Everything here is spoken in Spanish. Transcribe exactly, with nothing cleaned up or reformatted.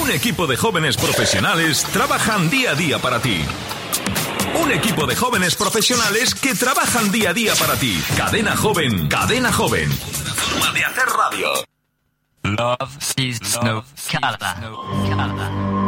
Un equipo de jóvenes profesionales trabajan día a día para ti. Un equipo de jóvenes profesionales que trabajan día a día para ti. Cadena Joven, Cadena Joven. Una forma de hacer radio. Love is no color.